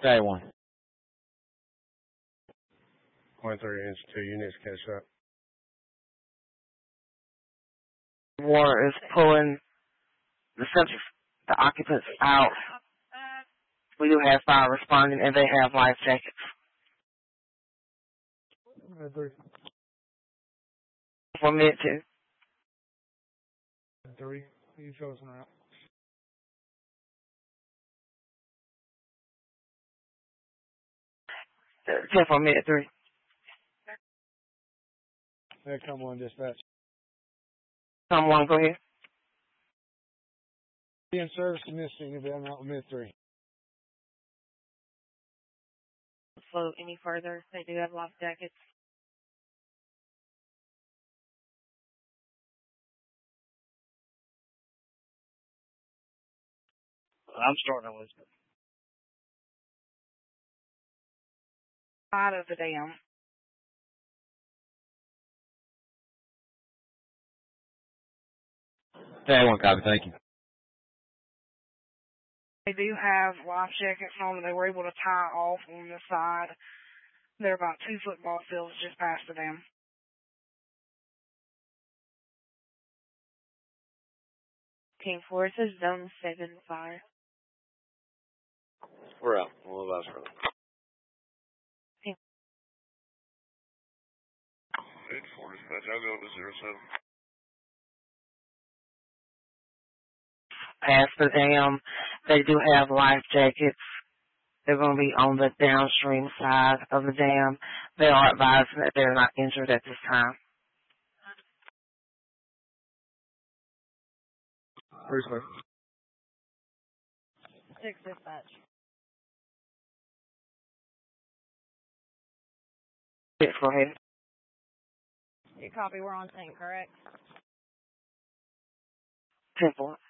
Day 1. 1-3 inch 2 units catch up. Water is pulling the subjects, the occupants out. We do have fire responding, and they have life jackets. 3. For mid-2. 3. You chosen route. 10 for mid-3. There, come on, dispatch. Someone, go ahead. Be in service in this scene, I'm out with mid-3. Float any further. They do have life jackets. I'm starting Elizabeth. Out of the dam. Day 1, copy, thank you. They do have life jackets on them. They were able to tie off on the side. They're about 2 football fields just past the dam. Team Forces, Zone 7 fire. We're out. We'll advise further. 8-4 dispatch. I'll go to 07. Past the dam, they do have life jackets. They're going to be on the downstream side of the dam. They are advising that they're not injured at this time. Where's my 6 dispatch. 6, go ahead. You copy, we're on scene, correct? 10-4.